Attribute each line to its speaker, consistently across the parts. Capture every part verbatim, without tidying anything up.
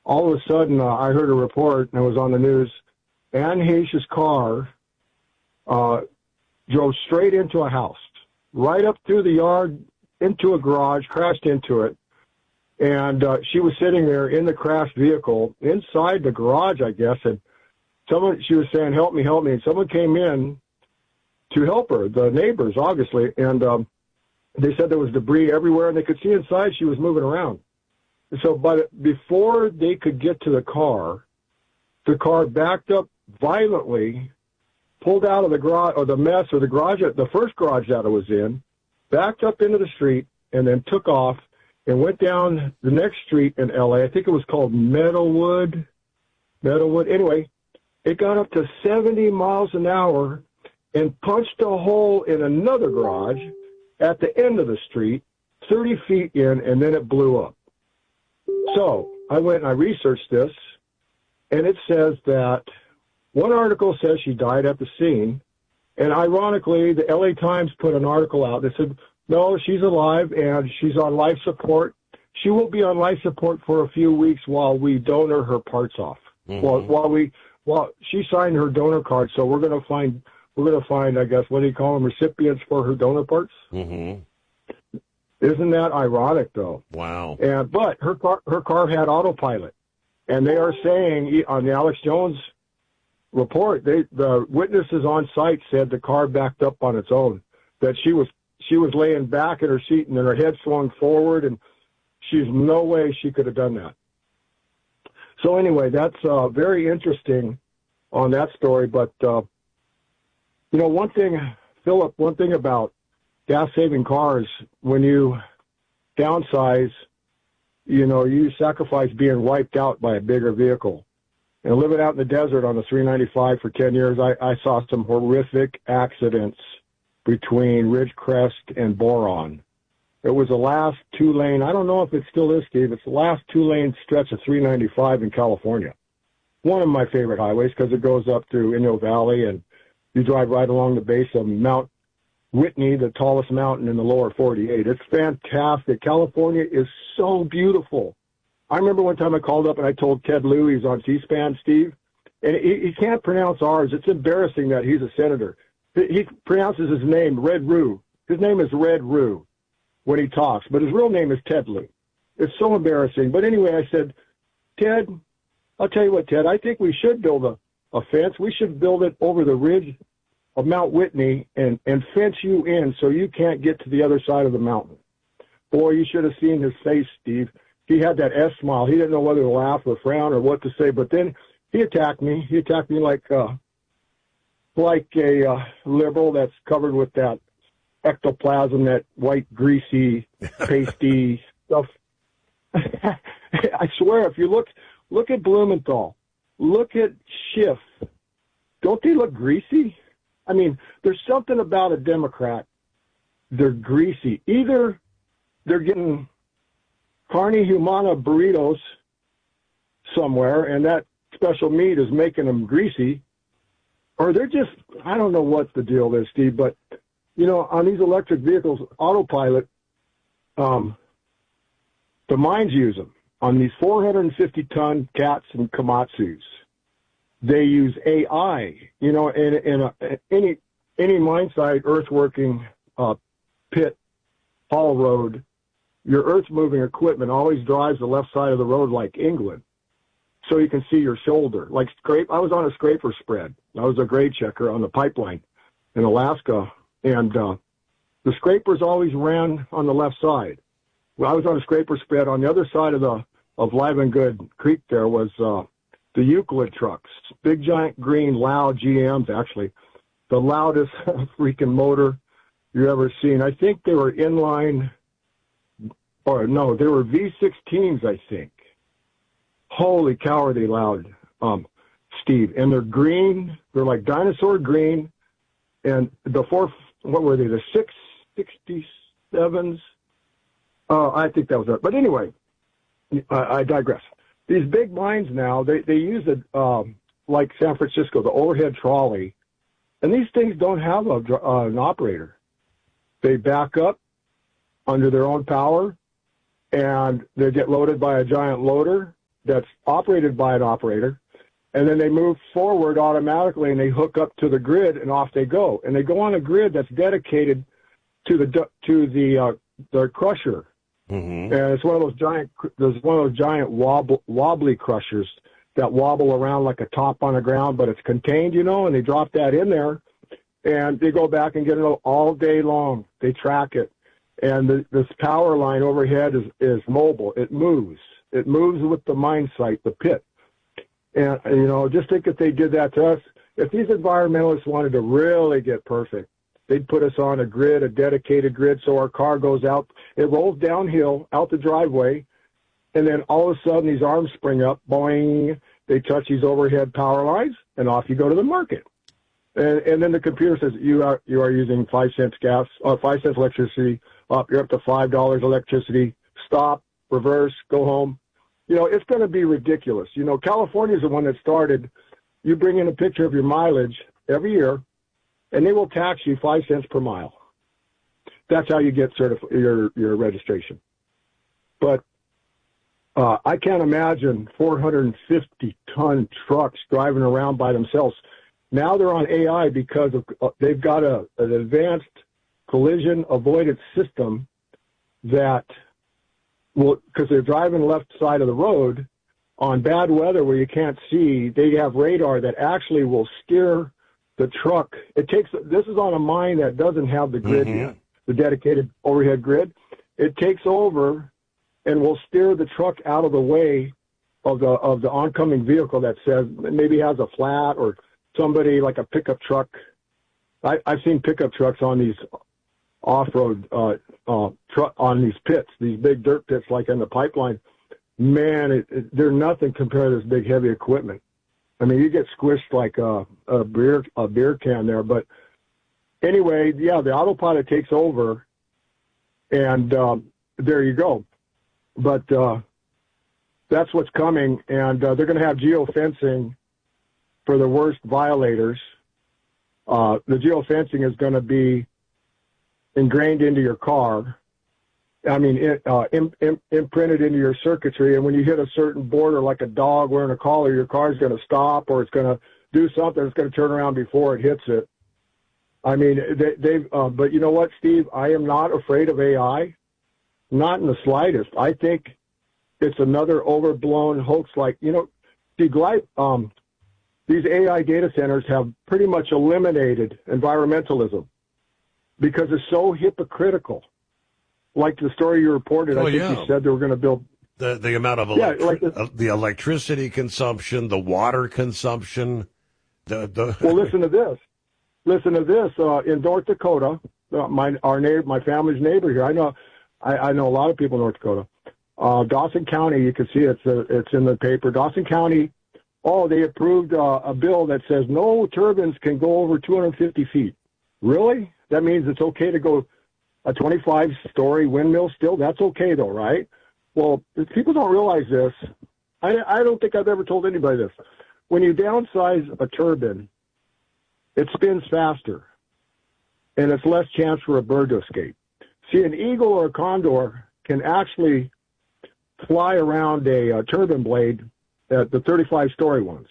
Speaker 1: all of a sudden, uh, I heard a report, and it was on the news. Ann Heche's car uh, drove straight into a house, right up through the yard, into a garage, crashed into it. And uh, she was sitting there in the crashed vehicle inside the garage, I guess. And someone, she was saying, help me, help me. And someone came in to help her, the neighbors, obviously. And um, they said there was debris everywhere, and they could see inside she was moving around. And so but before they could get to the car, the car backed up violently, pulled out of the garage, or the mess, or the garage, the first garage that it was in, backed up into the street, and then took off and went down the next street in L A. I think it was called Meadowwood. Meadowwood. Anyway, it got up to seventy miles an hour and punched a hole in another garage at the end of the street, thirty feet in, and then it blew up. So I went and I researched this, and it says that one article says she died at the scene, and ironically, the L A Times put an article out that said, no, she's alive, and she's on life support. She will be on life support for a few weeks while we donor her parts off. Mm-hmm. While, while we, while she signed her donor card, so we're going to find, we're going to find, I guess, what do you call them, recipients for her donor parts?
Speaker 2: Mm-hmm.
Speaker 1: Isn't that ironic, though?
Speaker 2: Wow.
Speaker 1: And but her car, her car had autopilot, and they are saying on the Alex Jones report, they the witnesses on site said the car backed up on its own. That she was she was laying back in her seat, and then her head swung forward, and she's no way she could have done that. So anyway, that's uh, very interesting on that story. But uh, you know, one thing, Philip, one thing about gas-saving cars, when you downsize, you know, you sacrifice being wiped out by a bigger vehicle. And living out in the desert on the three ninety-five for ten years, I, I saw some horrific accidents between Ridgecrest and Boron. It was the last two-lane, I don't know if it still is, Steve, it's the last two-lane stretch of three ninety-five in California. One of my favorite highways because it goes up through Inyo Valley, and you drive right along the base of Mount Whitney, the tallest mountain in the lower forty-eight. It's fantastic. California is so beautiful. I remember one time I called up and I told Ted Lieu, he's on C-SPAN, Steve, and he, he can't pronounce ours. It's embarrassing that he's a senator. He, he pronounces his name Red Rue. His name is Red Rue when he talks, but his real name is Ted Lieu. It's so embarrassing. But anyway, I said, Ted, I'll tell you what, Ted, I think we should build a, a fence. We should build it over the ridge of Mount Whitney and, and fence you in so you can't get to the other side of the mountain. Boy, you should have seen his face, Steve. He had that S smile. He didn't know whether to laugh or frown or what to say, but then he attacked me. He attacked me like uh, like a uh, liberal that's covered with that ectoplasm, that white, greasy, pasty stuff. I swear, if you look, look at Blumenthal, look at Schiff. Don't they look greasy? I mean, there's something about a Democrat. They're greasy. Either they're getting carne humana burritos somewhere, and that special meat is making them greasy, or they're just, I don't know what the deal is, Steve, but, you know, on these electric vehicles, autopilot, um, the mines use them. On these four hundred fifty ton Cats and Komatsus, they use A I, you know, in, in a, any, any mine site, earthworking, uh, pit, haul road, your earth-moving equipment always drives the left side of the road like England, so you can see your shoulder. Like scrape, I was on a scraper spread. I was a grade checker on the pipeline in Alaska, and uh, the scrapers always ran on the left side. Well, I was on a scraper spread. On the other side of the of Livengood Creek there was uh, the Euclid trucks, big, giant, green, loud G Ms, actually, the loudest freaking motor you ever seen. I think they were inline. Or no, they were V sixteens, I think. Holy cow, are they loud, um, Steve. And they're green. They're like dinosaur green. And the four, what were they, the six sixty-sevens? Uh, I think that was it. But anyway, I, I digress. These big mines now, they, they use it um, like San Francisco, the overhead trolley. And these things don't have a, uh, an operator. They back up under their own power, and they get loaded by a giant loader. that's operated by an operator, and then they move forward automatically, and they hook up to the grid, and off they go. And they go on a grid that's dedicated to the to the uh, the crusher, mm-hmm. and it's one of those giant there's one of those giant wobble, wobbly crushers that wobble around like a top on the ground, but it's contained, you know. And they drop that in there, and they go back and get it all day long. They track it, and the, this power line overhead is is mobile. It moves. It moves with the mine site, the pit. And, you know, just think if they did that to us, if these environmentalists wanted to really get perfect, they'd put us on a grid, a dedicated grid, so our car goes out. It rolls downhill, out the driveway, and then all of a sudden these arms spring up, boing, they touch these overhead power lines, and off you go to the market. And, and then the computer says, you are you are using five cents gas, uh, five cents electricity, up, you're up to five dollars electricity, stop, reverse, go home. You know, it's going to be ridiculous. You know, California is the one that started. You bring in a picture of your mileage every year, and they will tax you five cents per mile. That's how you get certif- your your registration. But uh, I can't imagine four hundred fifty ton trucks driving around by themselves. Now they're on A I because of uh, they've got a an advanced collision avoidance system that. Well, because they're driving left side of the road on bad weather where you can't see, they have radar that actually will steer the truck. It takes, this is on a mine that doesn't have the grid mm-hmm. yet, the dedicated overhead grid. It takes over and will steer the truck out of the way of the, of the oncoming vehicle that says maybe has a flat or somebody like a pickup truck. I, I've seen pickup trucks on these off-road uh, uh, truck on these pits, these big dirt pits like in the pipeline. Man, it, it, they're nothing compared to this big heavy equipment. I mean, you get squished like a, a beer a beer can there. But anyway, yeah, the autopilot takes over, and um, there you go. But uh, that's what's coming, and uh, they're going to have geofencing for the worst violators. Uh, the geofencing is going to be ingrained into your car. I mean, it, uh, im, im, imprinted into your circuitry. And when you hit a certain border, like a dog wearing a collar, your car's going to stop or it's going to do something. It's going to turn around before it hits it. I mean, they, they've, uh, but you know what, Steve? I am not afraid of A I. Not in the slightest. I think it's another overblown hoax. Like, you know, the, um, these A I data centers have pretty much eliminated environmentalism, because it's so hypocritical. Like the story you reported, oh, I think yeah. you said they were going to build...
Speaker 2: The the amount of electri- yeah, like the, uh, the electricity consumption, the water consumption. The, the
Speaker 1: Well, listen to this. Listen to this. Uh, in North Dakota, uh, my our neighbor, my family's neighbor here, I know I, I know a lot of people in North Dakota. Uh, Dawson County, you can see it's, uh, it's in the paper. Dawson County, oh, they approved uh, a bill that says no turbines can go over two hundred fifty feet. Really? That means it's okay to go a twenty-five story windmill still? That's okay though, right? Well, if people don't realize this. I, I don't think I've ever told anybody this. When you downsize a turbine, it spins faster, and it's less chance for a bird to escape. See, an eagle or a condor can actually fly around a, a turbine blade at the thirty-five story ones.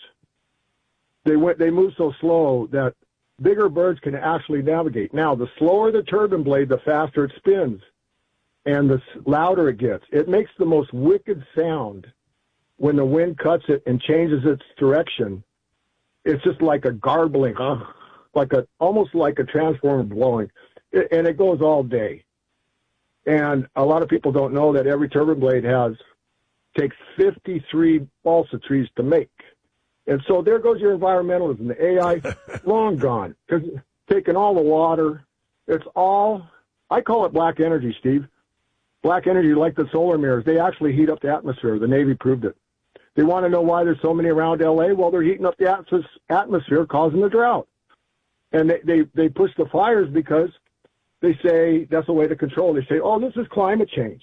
Speaker 1: They went, they move so slow that bigger birds can actually navigate. Now, the slower the turbine blade, the faster it spins, and the louder it gets. It makes the most wicked sound when the wind cuts it and changes its direction. It's just like a garbling, huh? like a almost like a transformer blowing, it, and it goes all day. And a lot of people don't know that every turbine blade has takes fifty-three balsa trees to make. And so there goes your environmentalism. The A I, long gone, because taking all the water. It's all, I call it black energy, Steve. Black energy, like the solar mirrors, they actually heat up the atmosphere. The Navy proved it. They want to know why there's so many around L A. Well, they're heating up the atmosphere, causing the drought. And they, they, they push the fires because they say that's a way to control. They say, oh, this is climate change.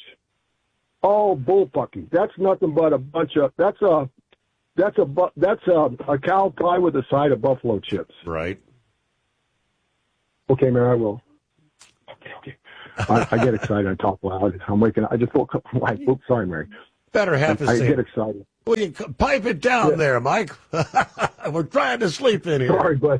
Speaker 1: Oh, bullpucky. That's nothing but a bunch of, that's a, That's a that's a, a cow pie with a side of buffalo chips.
Speaker 2: Right.
Speaker 1: Okay, Mary, I will. Okay, okay. I, I get excited and talk loud. I'm waking up. I just woke up. Like, oops, sorry, Mary.
Speaker 2: better half
Speaker 1: I,
Speaker 2: a
Speaker 1: I
Speaker 2: say,
Speaker 1: get excited.
Speaker 2: Well, you pipe it down yeah. there, Mike. We're trying to sleep in here.
Speaker 1: Sorry, but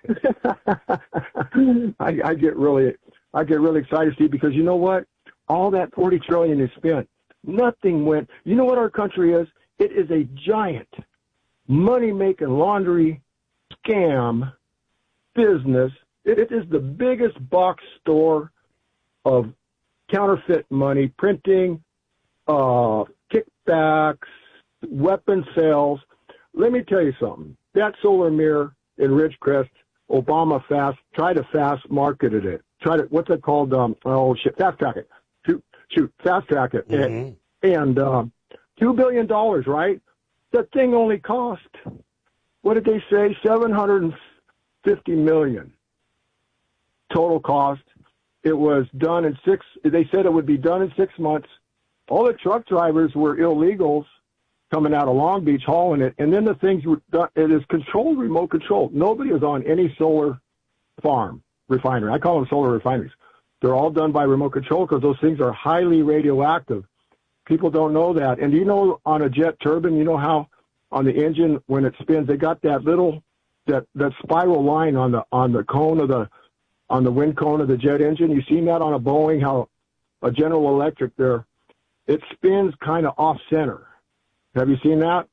Speaker 1: I, I get really, I get really excited, Steve, because you know what? All that forty trillion is spent. Nothing went. You know what our country is? It is a giant money-making laundry scam business. It, it is the biggest box store of counterfeit money, printing, uh, kickbacks, weapon sales. Let me tell you something. That solar mirror in Ridgecrest, Obama fast, try to fast marketed it. Try to, what's it called? Um, oh, shit, fast track it. Shoot, shoot, fast track it. Mm-hmm. And, and um, two billion dollars, right? That thing only cost, what did they say, seven hundred fifty million dollars total cost. It was done in six, they said it would be done in six months. All the truck drivers were illegals coming out of Long Beach hauling it. And then the things were done, it is controlled, remote controlled. Nobody is on any solar farm refinery. I call them solar refineries. They're all done by remote control because those things are highly radioactive. People don't know that. And you know, on a jet turbine, you know how on the engine, when it spins, they got that little, that, that spiral line on the, on the cone of the, on the wind cone of the jet engine. You've seen that on a Boeing, how a General Electric there, it spins kind of off center. Have you seen that?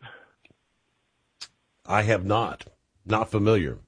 Speaker 2: I have not. Not familiar.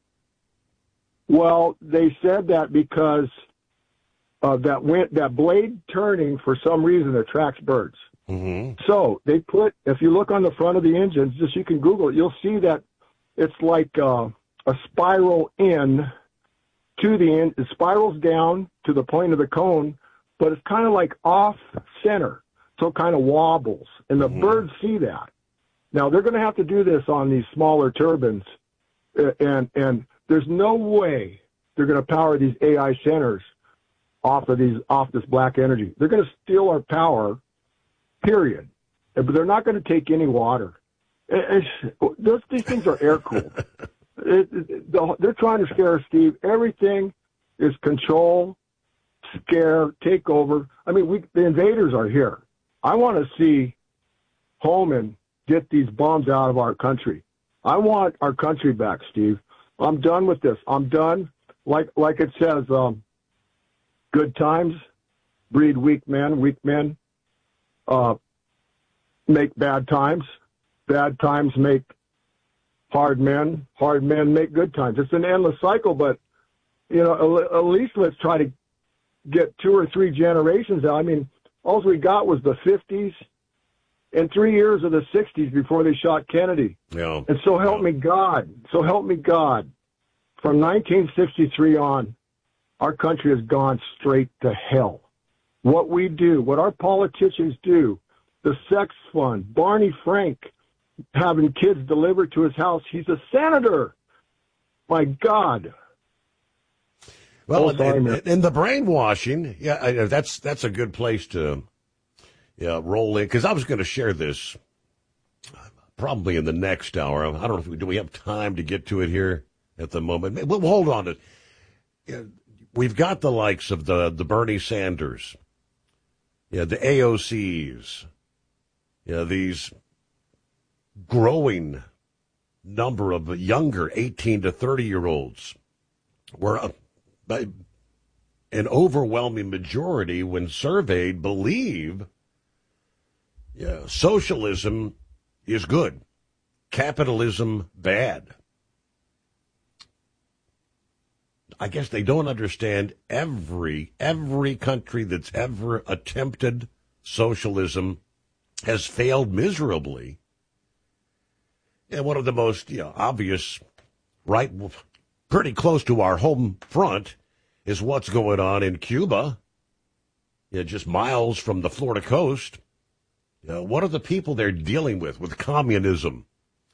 Speaker 1: Well, they said that because of that wind, that blade turning, for some reason, attracts birds.
Speaker 2: Mm-hmm.
Speaker 1: So they put, if you look on the front of the engines, just you can Google it, you'll see that it's like uh, a spiral in to the end. It spirals down to the point of the cone, but it's kind of like off center. So it kind of wobbles, and the mm-hmm. birds see that. Now they're going to have to do this on these smaller turbines, and and there's no way they're going to power these A I centers off of these off this black energy. They're going to steal our power, period. But they're not going to take any water. It's, those, these things are air cooled. it, it, the, they're trying to scare us, Steve. Everything is control, scare, take over. I mean, we, the invaders are here. I want to see Holman get these bombs out of our country. I want our country back, Steve. I'm done with this. I'm done. Like like it says, um, good times breed weak men. Weak men uh, make bad times. Bad times make hard men. Hard men make good times. It's an endless cycle, but, you know, at least let's try to get two or three generations out. I mean, all we got was the fifties and three years of the sixties before they shot Kennedy.
Speaker 2: Yeah.
Speaker 1: And so help me God. So help me God. From nineteen sixty-three on, our country has gone straight to hell. What we do, what our politicians do, the sex fund, Barney Frank having kids delivered to his house. He's a senator. My God.
Speaker 2: Well, oh, sorry, and, and the brainwashing, yeah, I, that's that's a good place to yeah, roll in, because I was going to share this probably in the next hour. I don't know if we do we have time to get to it here at the moment. We'll hold on to it. We've got the likes of the, the Bernie Sanders, yeah, the A O Cs, yeah, these growing number of younger eighteen to thirty-year-olds were uh, by an overwhelming majority, when surveyed, believe yeah, socialism is good, capitalism bad. I guess they don't understand every every country that's ever attempted socialism has failed miserably. And one of the most you know, obvious, right, pretty close to our home front, is what's going on in Cuba, you know, just miles from the Florida coast. You know, what are the people they're dealing with, with communism?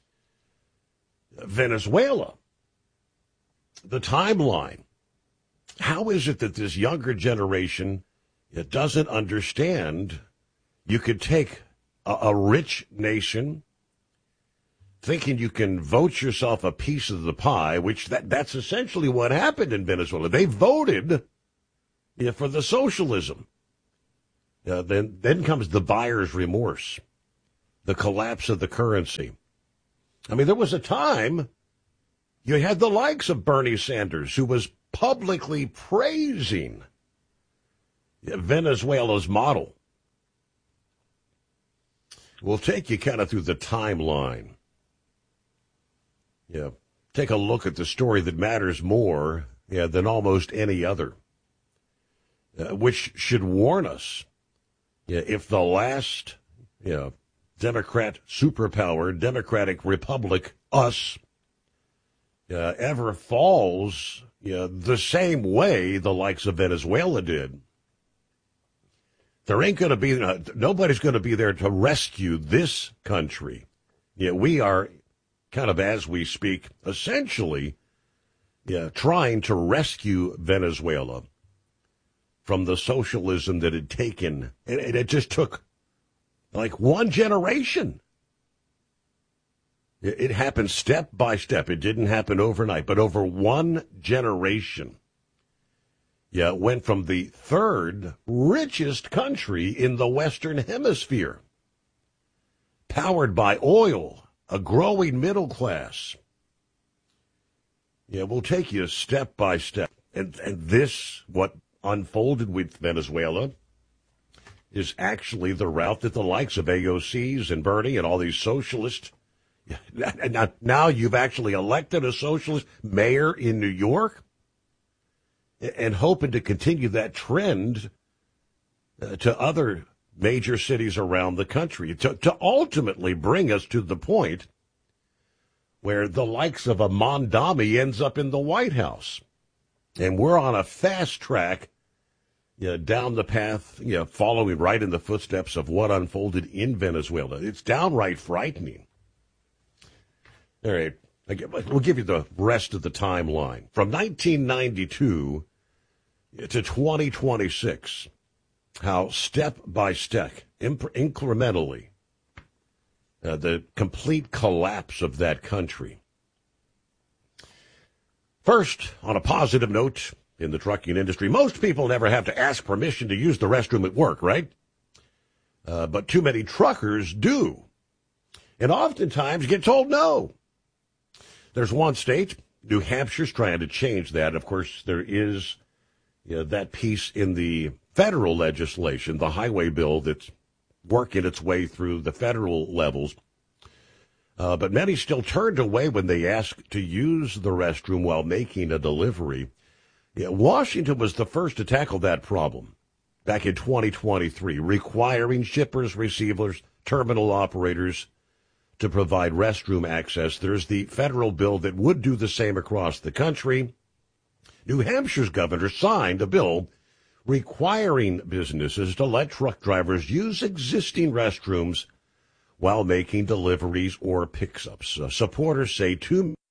Speaker 2: Venezuela. The timeline. How is it that this younger generation it doesn't understand you could take a, a rich nation, thinking you can vote yourself a piece of the pie, which that, that's essentially what happened in Venezuela. They voted yeah, for the socialism. Uh, then, then comes the buyer's remorse. the collapse of the currency. I mean, there was a time you had the likes of Bernie Sanders, who was publicly praising Venezuela's model. We'll take you kind of through the timeline. Yeah, take a look at the story that matters more yeah, than almost any other, uh, which should warn us yeah, if the last yeah, Democrat superpower, Democratic Republic, us, uh, ever falls yeah, the same way the likes of Venezuela did. There ain't going to be, uh, nobody's going to be there to rescue this country. Yeah, we are kind of, as we speak, essentially yeah, trying to rescue Venezuela from the socialism that had taken, and it, it just took like one generation. It, it happened step by step. It didn't happen overnight, but over one generation. Yeah, it went from the third richest country in the Western Hemisphere, powered by oil, a growing middle class. Yeah, we'll take you step by step. And, and this, what unfolded with Venezuela, is actually the route that the likes of A O Cs and Bernie and all these socialists, now, now you've actually elected a socialist mayor in New York, and hoping to continue that trend uh, to other major cities around the country, to, to ultimately bring us to the point where the likes of a Mondami ends up in the White House. And we're on a fast track you know, down the path, you know, following right in the footsteps of what unfolded in Venezuela. It's downright frightening. All right. We'll give you the rest of the timeline. From nineteen ninety-two to twenty twenty-six, how step by step, imp- incrementally, uh, the complete collapse of that country. First, on a positive note, in the trucking industry, most people never have to ask permission to use the restroom at work, right? Uh, but too many truckers do, and oftentimes get told no. There's one state, New Hampshire's trying to change that. Of course, there is you know, that piece in the federal legislation, the highway bill that's working its way through the federal levels. Uh, but many still turned away when they asked to use the restroom while making a delivery. Yeah, Washington was the first to tackle that problem back in twenty twenty-three, requiring shippers, receivers, terminal operators to provide restroom access. There's the federal bill that would do the same across the country. New Hampshire's governor signed a bill requiring businesses to let truck drivers use existing restrooms while making deliveries or pickups. Uh, supporters say too